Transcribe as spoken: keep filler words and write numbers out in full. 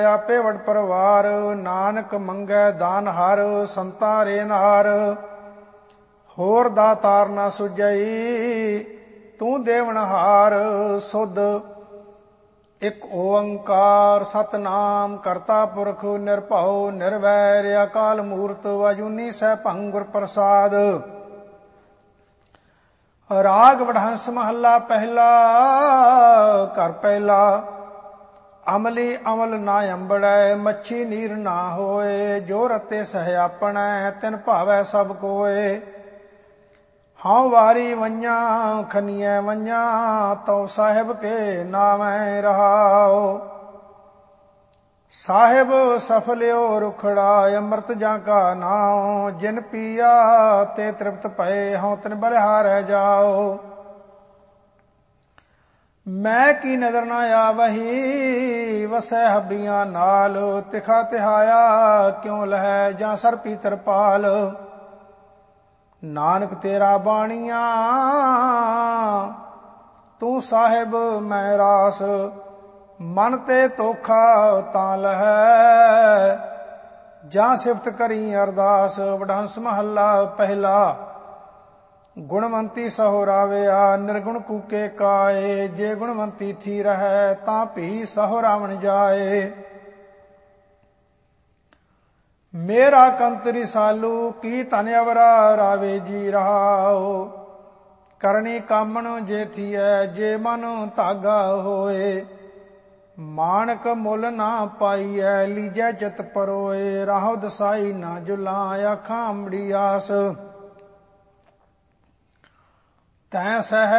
ਆਪੇ ਵਡ ਪਰਵਾਰ, ਨਾਨਕ ਮੰਗੈ ਦਾਨ ਹਰ, ਸੰਤਾਂ ਰੇ ਨਾਰ। ਹੋਰ ਦਾਤਾਰ ਨਾ ਸੁਝਈ, ਤੂੰ ਦੇਵਨਹਾਰ ਸੁਧ। ਇਕ ਓੰਕਾਰ ਸਤਨਾਮ ਕਰਤਾ ਪੁਰਖ ਨਿਰਭਉ ਨਿਰਵੈਰ ਅਕਾਲ ਮੂਰਤ ਅਜੂਨੀ ਸੈਭੰ ਗੁਰ ਪ੍ਰਸਾਦ। ਰਾਗ ਵਡਹੰਸ ਮਹੱਲਾ ਪਹਿਲਾ। ਘਰ ਪਹਿਲਾ। ਅਮਲੀ ਅਮਲ ਨਾ ਅੰਬੜੈ, ਮੱਛੀ ਨੀਰ ਨਾ ਹੋਏ। ਜੋ ਰਤੇ ਸਹਿ ਆਪਣੈ, ਤਿਨ ਭਾਵੈ ਸਭ ਕੋਏ। ਹਉ ਵਾਰੀ ਵੰਝਾਂ ਖਨੀਐ ਵੰਝਾਂ, ਤਉ ਸਾਹਿਬ ਕੇ ਨਾਮੈ ਰਹਾਉ। ਸਾਹਿਬ ਸਫਲਿਓ ਰੁਖੜਾ, ਅੰਮ੍ਰਿਤ ਜਾਂ ਕਾ ਨਾਉ। ਜਿਨ ਪੀਆ ਤੇ ਤ੍ਰਿਪਤ ਭਏ, ਹਉ ਤਿਨ ਬਲਿਹਾਰੈ ਜਾਉ। ਮੈਂ ਕੀ ਨਦਰ ਨਾ ਆਵਹੀ, ਵਸੈ ਹੱਬੀਆਂ ਨਾਲ। ਤਿਖਾ ਤਿਹਾਇਆ ਕਿਉ ਲਹੈ, ਜਾਂ ਸਰਪੀ ਤਰਪਾਲ। ਨਾਨਕ ਤੇਰਾ ਬਾਣੀਆਂ, ਤੂੰ ਸਾਹਿਬ ਮੈਂ ਰਾਸ। ਮਨ ਤੇ ਤੋਖਾ ਤਾਂ ਲਹੈ, ਜਾਂ ਸਿਫਤ ਕਰੀ ਅਰਦਾਸ। ਵਡਹੰਸ ਮਹੱਲਾ ਪਹਿਲਾ। ਗੁਣਵੰਤੀ ਸਹੁ ਰਾਵਿਆ, ਨਿਰਗੁਣ ਕੂਕੇ ਕਾਏ। ਜੇ ਗੁਣਵੰਤੀ ਥੀ ਰਹੈ, ਤਾਂ ਭੀ ਸਹੁ ਰਾਵਣ ਜਾਏ। ਮੇਰਾ ਕੰਤ ਰਿਸਾਲੂ, ਕੀ ਧਨ ਅਵਰਾ ਰਾਵੇ ਜੀ ਰਹਾਉ। ਕਰਨੀ ਕਾਮਣ ਜੇ ਥੀਐ, ਜੇ ਮਨ ਧਾਗਾ ਹੋਏ। ਮਾਣਕ ਮੁੱਲ ਨਾ ਪਾਈਐ, ਲੀਜੈ ਚਿਤ ਪਰੋਏ। ਰਾਹੋ ਦਸਾਈ ਨਾ ਜੁਲਾਂ, ਆਖਾਂ ਅੰਬੜੀ ਆਸ। ਤੈਂ ਸਹਿ